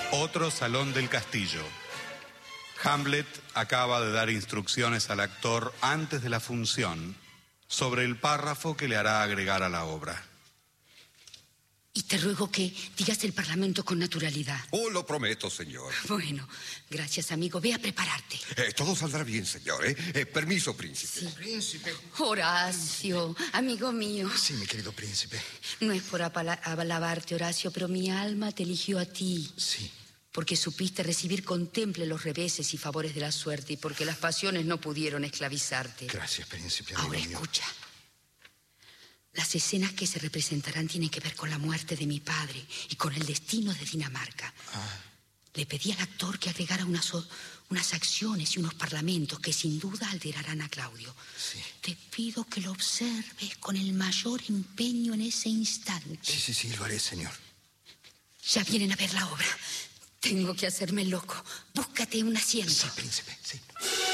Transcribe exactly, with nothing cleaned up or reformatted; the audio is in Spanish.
Otro salón del castillo. Hamlet acaba de dar instrucciones al actor antes de la función sobre el párrafo que le hará agregar a la obra. Y te ruego que digas el parlamento con naturalidad. Oh, lo prometo, señor. Bueno, gracias, amigo. Ve a prepararte. Eh, todo saldrá bien, señor, ¿eh? eh permiso, príncipe. Sí. Príncipe. Horacio, amigo mío. Sí, mi querido príncipe. No es por alabarte, Horacio, pero mi alma te eligió a ti. Sí. Porque supiste recibir con temple los reveses y favores de la suerte y porque las pasiones no pudieron esclavizarte. Gracias, príncipe. Ahora escucha. Las escenas que se representarán tienen que ver con la muerte de mi padre y con el destino de Dinamarca. Ah. Le pedí al actor que agregara unas, unas acciones y unos parlamentos que sin duda alterarán a Claudio. Sí. Te pido que lo observes con el mayor empeño en ese instante. Sí, sí, sí, lo haré, señor. Ya vienen a ver la obra. Tengo que hacerme loco. Búscate un asiento. Sí, príncipe, sí.